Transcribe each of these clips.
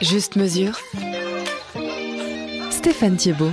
Juste mesure. Stéphane Thiebaud.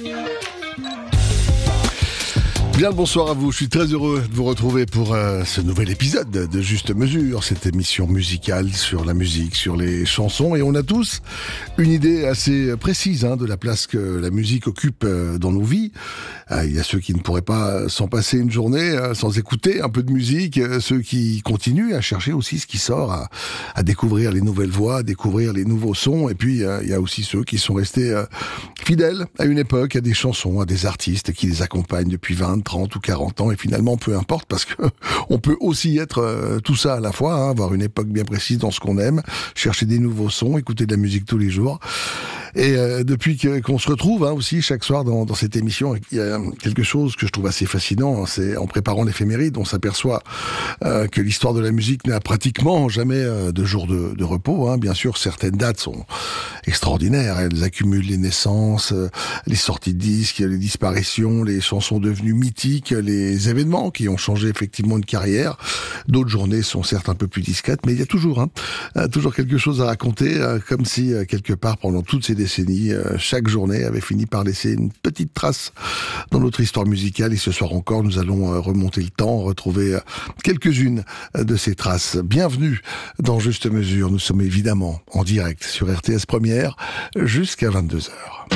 Bien le bonsoir à vous, je suis très heureux de vous retrouver pour ce nouvel épisode de Juste Mesure, cette émission musicale sur la musique, sur les chansons, et on a tous une idée assez précise de la place que la musique occupe dans nos vies. Il y a ceux qui ne pourraient pas s'en passer une journée sans écouter un peu de musique, ceux qui continuent à chercher aussi ce qui sort, à découvrir les nouvelles voix, à découvrir les nouveaux sons, et puis il y a aussi ceux qui sont restés fidèles à une époque, à des chansons, à des artistes qui les accompagnent depuis 20, 30 ou 40 ans, et finalement peu importe, parce que on peut aussi être tout ça à la fois, avoir une époque bien précise dans ce qu'on aime, chercher des nouveaux sons, écouter de la musique tous les jours. Et depuis qu'on se retrouve aussi chaque soir dans cette émission, il y a quelque chose que je trouve assez fascinant, c'est en préparant l'éphéméride, on s'aperçoit que l'histoire de la musique n'a pratiquement jamais de jour de repos. Bien sûr, certaines dates sont extraordinaires, elles accumulent les naissances, les sorties de disques, les disparitions, les chansons devenues mythiques, les événements qui ont changé effectivement une carrière. D'autres journées sont certes un peu plus discrètes, mais il y a toujours quelque chose à raconter, comme si quelque part pendant toutes ces décennies, chaque journée avait fini par laisser une petite trace dans notre histoire musicale. Et ce soir encore, nous allons remonter le temps, retrouver quelques-unes de ces traces. Bienvenue dans Juste Mesure. Nous sommes évidemment en direct sur RTS Première jusqu'à 22h.